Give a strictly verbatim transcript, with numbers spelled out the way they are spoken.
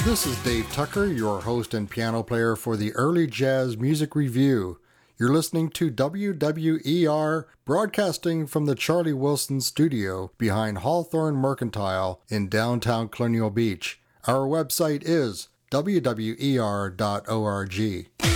This is Dave Tucker, your host and piano player for the Early Jazz Music Review. You're listening to W W E R, broadcasting from the Charlie Wilson studio behind Hawthorne Mercantile in downtown Colonial Beach. Our website is w w e r dot org.